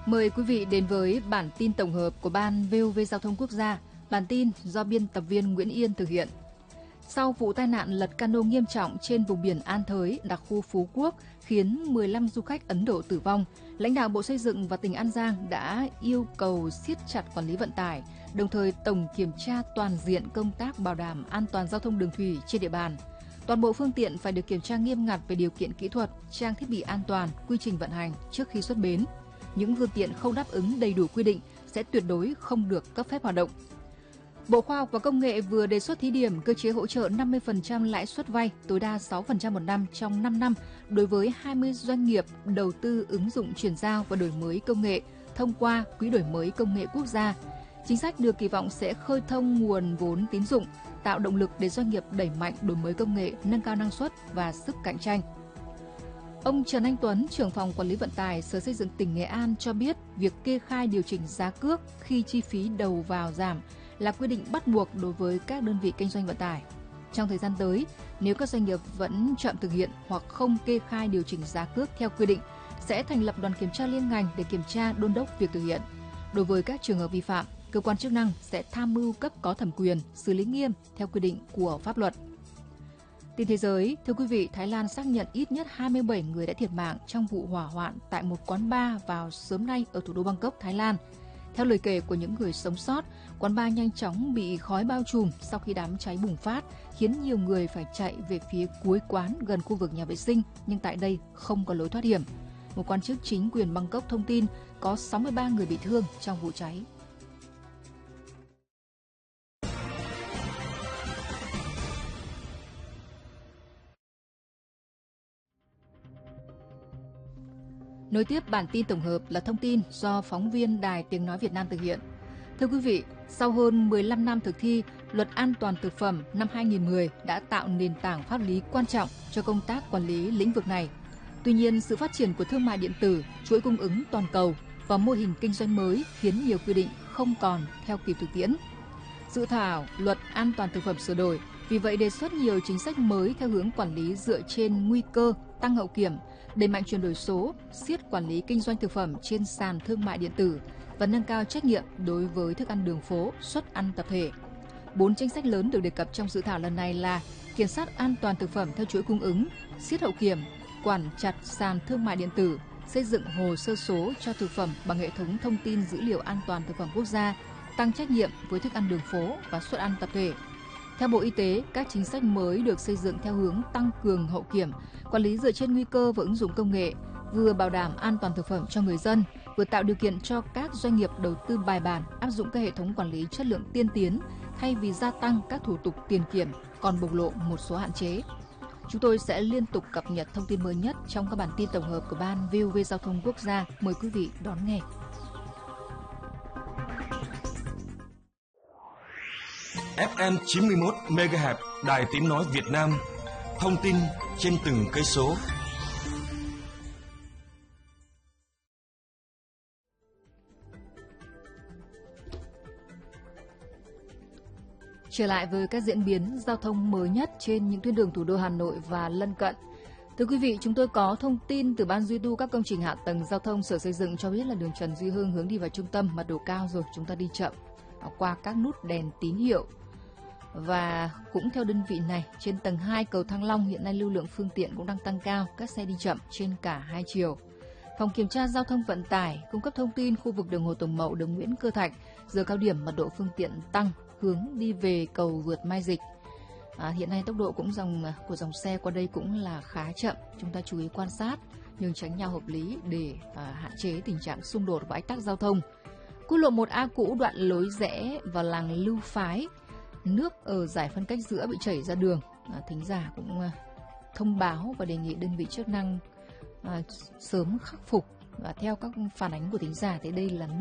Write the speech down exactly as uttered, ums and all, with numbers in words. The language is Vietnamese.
Mời quý vị đến với bản tin tổng hợp của Ban vê o vê Giao thông Quốc gia. Bản tin do biên tập viên Nguyễn Yên thực hiện. Sau vụ tai nạn lật cano nghiêm trọng trên vùng biển An Thới, đặc khu Phú Quốc, khiến mười lăm du khách Ấn Độ tử vong, lãnh đạo Bộ Xây dựng và tỉnh An Giang đã yêu cầu siết chặt quản lý vận tải, đồng thời tổng kiểm tra toàn diện công tác bảo đảm an toàn giao thông đường thủy trên địa bàn. Toàn bộ phương tiện phải được kiểm tra nghiêm ngặt về điều kiện kỹ thuật, trang thiết bị an toàn, quy trình vận hành trước khi xuất bến. Những phương tiện không đáp ứng đầy đủ quy định sẽ tuyệt đối không được cấp phép hoạt động. Bộ Khoa học và Công nghệ vừa đề xuất thí điểm cơ chế hỗ trợ năm mươi phần trăm lãi suất vay, tối đa sáu phần trăm một năm trong năm năm đối với hai mươi doanh nghiệp đầu tư ứng dụng chuyển giao và đổi mới công nghệ thông qua Quỹ đổi mới công nghệ quốc gia. Chính sách được kỳ vọng sẽ khơi thông nguồn vốn tín dụng, tạo động lực để doanh nghiệp đẩy mạnh đổi mới công nghệ, nâng cao năng suất và sức cạnh tranh. Ông Trần Anh Tuấn, trưởng phòng quản lý vận tải Sở Xây dựng tỉnh Nghệ An cho biết, việc kê khai điều chỉnh giá cước khi chi phí đầu vào giảm là quy định bắt buộc đối với các đơn vị kinh doanh vận tải. Trong thời gian tới, nếu các doanh nghiệp vẫn chậm thực hiện hoặc không kê khai điều chỉnh giá cước theo quy định, sẽ thành lập đoàn kiểm tra liên ngành để kiểm tra đôn đốc việc thực hiện. Đối với các trường hợp vi phạm, cơ quan chức năng sẽ tham mưu cấp có thẩm quyền xử lý nghiêm theo quy định của pháp luật. Tin thế giới, thưa quý vị, Thái Lan xác nhận ít nhất hai mươi bảy người đã thiệt mạng trong vụ hỏa hoạn tại một quán bar vào sớm nay ở thủ đô Bangkok, Thái Lan. Theo lời kể của những người sống sót, quán bar nhanh chóng bị khói bao trùm sau khi đám cháy bùng phát, khiến nhiều người phải chạy về phía cuối quán gần khu vực nhà vệ sinh, nhưng tại đây không có lối thoát hiểm. Một quan chức chính quyền Bangkok thông tin có sáu mươi ba người bị thương trong vụ cháy. Nối tiếp bản tin tổng hợp là thông tin do phóng viên Đài Tiếng Nói Việt Nam thực hiện. Thưa quý vị, sau hơn mười lăm năm thực thi, Luật An toàn thực phẩm năm hai nghìn không trăm mười đã tạo nền tảng pháp lý quan trọng cho công tác quản lý lĩnh vực này. Tuy nhiên, sự phát triển của thương mại điện tử, chuỗi cung ứng toàn cầu và mô hình kinh doanh mới khiến nhiều quy định không còn theo kịp thực tiễn. Dự thảo Luật An toàn thực phẩm sửa đổi vì vậy đề xuất nhiều chính sách mới theo hướng quản lý dựa trên nguy cơ, tăng hậu kiểm, đẩy mạnh chuyển đổi số, siết quản lý kinh doanh thực phẩm trên sàn thương mại điện tử và nâng cao trách nhiệm đối với thức ăn đường phố, suất ăn tập thể. Bốn chính sách lớn được đề cập trong dự thảo lần này là kiểm soát an toàn thực phẩm theo chuỗi cung ứng, siết hậu kiểm, quản chặt sàn thương mại điện tử, xây dựng hồ sơ số cho thực phẩm bằng hệ thống thông tin dữ liệu an toàn thực phẩm quốc gia, tăng trách nhiệm với thức ăn đường phố và suất ăn tập thể. Theo Bộ Y tế, các chính sách mới được xây dựng theo hướng tăng cường hậu kiểm, quản lý dựa trên nguy cơ và ứng dụng công nghệ, vừa bảo đảm an toàn thực phẩm cho người dân, vừa tạo điều kiện cho các doanh nghiệp đầu tư bài bản áp dụng các hệ thống quản lý chất lượng tiên tiến thay vì gia tăng các thủ tục tiền kiểm còn bộc lộ một số hạn chế. Chúng tôi sẽ liên tục cập nhật thông tin mới nhất trong các bản tin tổng hợp của Ban vê o vê Giao thông Quốc gia. Mời quý vị đón nghe. ép em chín mươi mốt mê ga héc Đài Tiếng Nói Việt Nam. Thông tin trên từng cây số. Trở lại với các diễn biến giao thông mới nhất trên những tuyến đường thủ đô Hà Nội và lân cận. Thưa quý vị, chúng tôi có thông tin từ Ban duy tu các công trình hạ tầng giao thông Sở Xây dựng cho biết là đường Trần Duy Hưng hướng đi vào trung tâm mật độ cao rồi, chúng ta đi chậm qua các nút đèn tín hiệu. Và cũng theo đơn vị này, trên tầng hai cầu Thăng Long hiện nay lưu lượng phương tiện cũng đang tăng cao, các xe đi chậm trên cả hai chiều. Phòng kiểm tra giao thông vận tải cung cấp thông tin khu vực đường Hồ Tùng Mậu, đường Nguyễn Cơ Thạch, giờ cao điểm mật độ phương tiện tăng hướng đi về cầu vượt Mai Dịch. À, hiện nay tốc độ cũng dòng của dòng xe qua đây cũng là khá chậm, chúng ta chú ý quan sát nhưng tránh nhau hợp lý để à, hạn chế tình trạng xung đột và ách tắc giao thông. Quốc lộ một A cũ đoạn lối rẽ vào làng Lưu Phái, nước ở giải phân cách giữa bị chảy ra đường. À, thính giả cũng à, thông báo và đề nghị đơn vị chức năng à, sớm khắc phục. Và theo các phản ánh của thính giả thì đây là